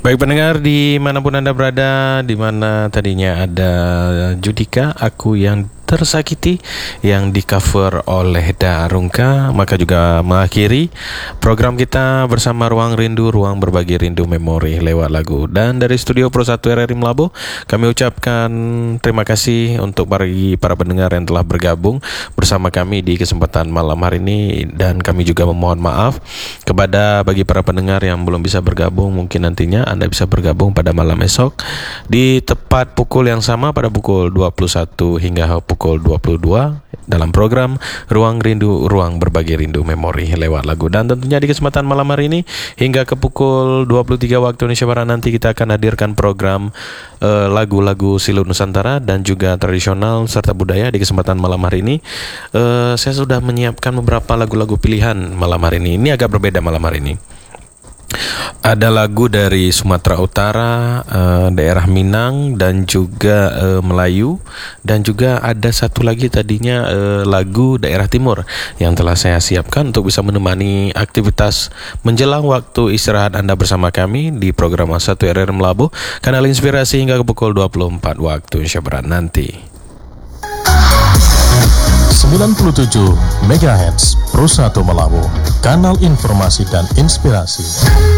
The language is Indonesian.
Baik pendengar dimanapun Anda berada, di mana tadinya ada Judika, aku yang tersakiti, yang di cover oleh Darungka, maka juga mengakhiri program kita bersama Ruang Rindu, Ruang Berbagi Rindu Memori lewat lagu. Dan dari Studio Pro 1 RRI Melabu, kami ucapkan terima kasih untuk para pendengar yang telah bergabung bersama kami di kesempatan malam hari ini. Dan kami juga memohon maaf kepada bagi para pendengar yang belum bisa bergabung. Mungkin nantinya Anda bisa bergabung pada malam esok di tepat pukul yang sama pada pukul 21 hingga pukul 22 dalam program Ruang Rindu, Ruang Berbagi Rindu Memori lewat lagu. Dan tentunya di kesempatan malam hari ini hingga ke pukul 23 waktu Indonesia Barat nanti kita akan hadirkan program lagu-lagu silut Nusantara dan juga tradisional serta budaya. Di kesempatan malam hari ini saya sudah menyiapkan beberapa lagu-lagu pilihan malam hari ini. Ini agak berbeda malam hari ini. Ada lagu dari Sumatera Utara, daerah Minang dan juga Melayu, dan juga ada satu lagi tadinya lagu daerah Timur yang telah saya siapkan untuk bisa menemani aktivitas menjelang waktu istirahat Anda bersama kami di program 1 RRI Melabu, kanal inspirasi hingga ke pukul 24 waktu Indonesia Barat nanti. 97 MHz Pro 1 Melabu, kanal informasi dan inspirasi.